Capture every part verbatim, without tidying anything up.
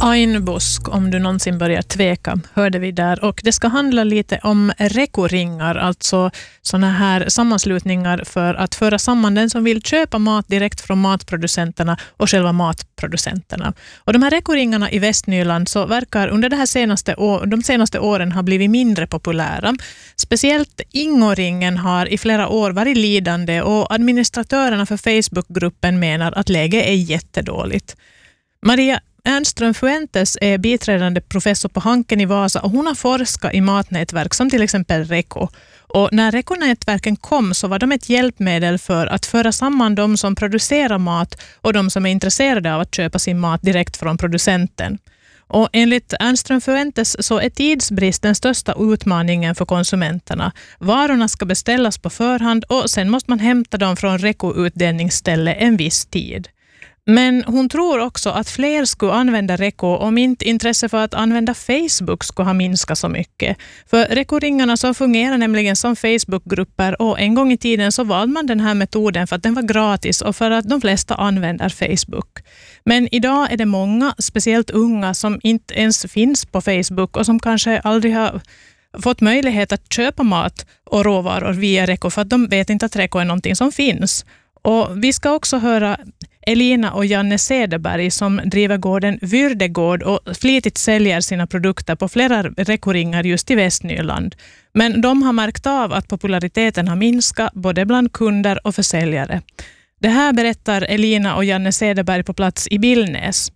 Ainbusk, om du någonsin börjar tveka, hörde vi där. Och det ska handla lite om rekoringar, alltså såna här sammanslutningar för att föra samman den som vill köpa mat direkt från matproducenterna och själva matproducenterna. Och de här rekoringarna i Västnyland så verkar under det här senaste år, de senaste åren ha blivit mindre populära. Speciellt Ingoringen har i flera år varit lidande och administratörerna för Facebookgruppen menar att läget är jättedåligt. Maria Ernström Fuentes är biträdande professor på Hanken i Vasa och hon har forskat i matnätverk som till exempel Reko. Och när Reko-nätverken kom så var de ett hjälpmedel för att föra samman de som producerar mat och de som är intresserade av att köpa sin mat direkt från producenten. Och enligt Ernström Fuentes så är tidsbrist den största utmaningen för konsumenterna. Varorna ska beställas på förhand och sen måste man hämta dem från Reko-utdelningsställe en viss tid. Men hon tror också att fler skulle använda Reko om inte intresse för att använda Facebook skulle ha minskat så mycket. För Reko-ringarna så fungerar nämligen som Facebookgrupper och en gång i tiden så valde man den här metoden för att den var gratis och för att de flesta använder Facebook. Men idag är det många, speciellt unga, som inte ens finns på Facebook och som kanske aldrig har fått möjlighet att köpa mat och råvaror via Reko för att de vet inte att Reko är någonting som finns. Och vi ska också höra Elina och Janne Cederberg som driver gården Vyrdegård och flitigt säljer sina produkter på flera rekoringar just i Västnyland. Men de har märkt av att populariteten har minskat både bland kunder och försäljare. Det här berättar Elina och Janne Cederberg på plats i Billnäs.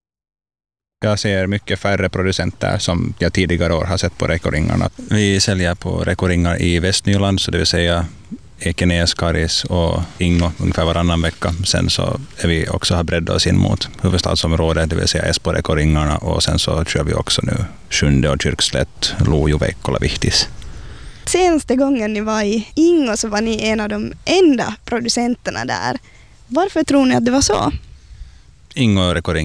Jag ser mycket färre producenter som jag tidigare år har sett på rekoringarna. Vi säljer på rekoringar i Västnyland, så det vill säga Ekenäs, Karis och Ingo ungefär varannan vecka. Sen så är vi också har breddat oss in mot huvudstadsområdet, det vill säga Espoo-rekoringarna, och sen så kör vi också nu Sjunde och Kyrkslätt, Lojo, Veikkola, Vihtis. Senaste gången ni var i Ingo så var ni en av de enda producenterna där. Varför tror ni att det var så? Ingo rekoring